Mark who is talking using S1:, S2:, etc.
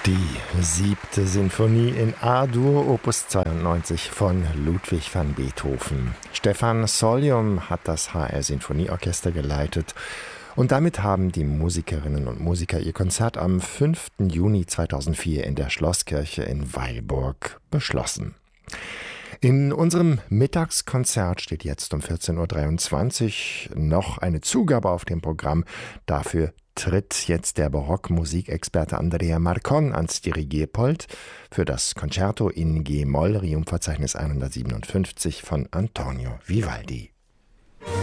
S1: Die 7. Sinfonie in A-Dur, Opus 92 von Ludwig van Beethoven. Stefan Solyom hat das HR Sinfonieorchester geleitet und damit haben die Musikerinnen und Musiker ihr Konzert am 5. Juni 2004 in der Schlosskirche in Weilburg beschlossen. In unserem Mittagskonzert steht jetzt um 14.23 Uhr noch eine Zugabe auf dem Programm. Dafür tritt jetzt der Barockmusikexperte Andrea Marcon ans Dirigierpult für das Concerto in G-Moll, Requiem-Verzeichnis 157 von Antonio Vivaldi.